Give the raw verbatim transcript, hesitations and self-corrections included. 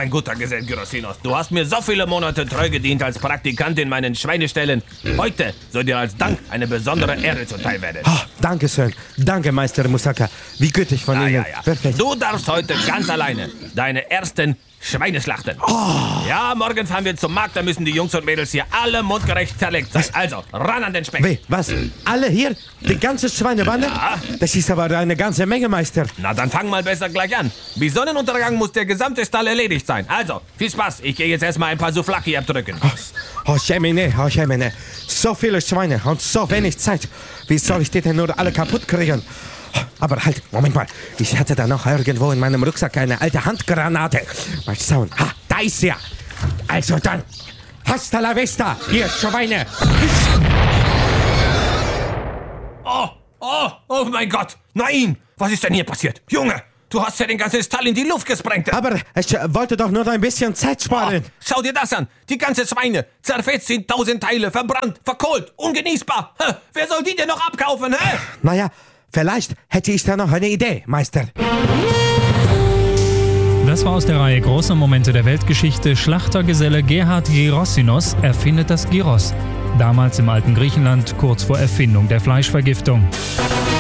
mein guter Gesell Gyrossinos, du hast mir so viele Monate treu gedient als Praktikant in meinen Schweineställen. Heute soll dir als Dank eine besondere Ehre zuteil werden. Oh, danke schön. Danke, Meister Musaka. Wie gütig von Ja, Ihnen. ja, ja. Wirklich. Du darfst heute ganz alleine deine ersten Schweine schlachten. Oh. Ja, morgen fahren wir zum Markt, da müssen die Jungs und Mädels hier alle mundgerecht zerlegt sein. Also, ran an den Speck. Wie, was? Alle hier? Die ganze Schweinebande? Ja. Das ist aber eine ganze Menge, Meister. Na, dann fang mal besser gleich an. Bis Sonnenuntergang muss der gesamte Stall erledigt sein. Also, viel Spaß. Ich gehe jetzt erstmal ein paar Souflaki abdrücken. Oh, Schemine, oh, Schemine. So viele Schweine und so wenig Zeit. Wie soll ich die denn nur alle kaputt kriegen? Aber halt, Moment mal. Ich hatte da noch irgendwo in meinem Rucksack eine alte Handgranate. Mal schauen. Ha, da ist sie ja. Also dann. Hasta la vista, ihr Schweine. Oh, oh, oh mein Gott. Nein, was ist denn hier passiert? Junge, du hast ja den ganzen Stall in die Luft gesprengt. Aber ich äh, wollte doch nur ein bisschen Zeit sparen. Oh, schau dir das an. Die ganze Schweine. Zerfetzt in tausend Teile, verbrannt, verkohlt, ungenießbar. Hä, wer soll die denn noch abkaufen, hä? Naja, vielleicht hätte ich da noch eine Idee, Meister. Das war aus der Reihe Große Momente der Weltgeschichte. Schlachtergeselle Gerhard Gyrossinos erfindet das Gyros. Damals im alten Griechenland, kurz vor Erfindung der Fleischvergiftung.